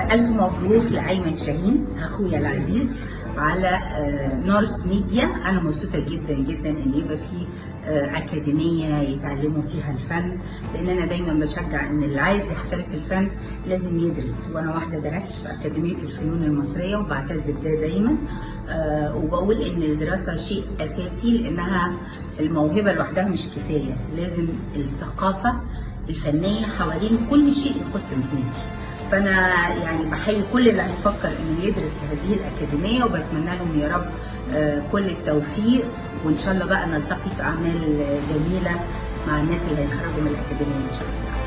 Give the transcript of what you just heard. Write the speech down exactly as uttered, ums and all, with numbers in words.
ألف مبروك لأيمن شاهين أخويا العزيز على نورس ميديا. أنا مبسوطة جدا جدا إن يبقى في أكاديمية يتعلموا فيها الفن، لأن أنا دايما بشجع إن اللي عايز يحترف الفن لازم يدرس، وأنا واحدة درست في أكاديمية الفنون المصرية وبعتز بده دايما. وبقول إن الدراسة شيء أساسي، لأنها الموهبة لوحدها مش كفاية، لازم الثقافة الفنية حوالين كل شيء يخص مهنتي. فانا يعني بحيي كل اللي هيفكر انه يدرس في هذه الاكاديميه، وبتمنى لهم يا رب كل التوفيق، وان شاء الله بقى نلتقي في اعمال جميله مع الناس اللي هيتخرجوا من الاكاديميه ان شاء الله.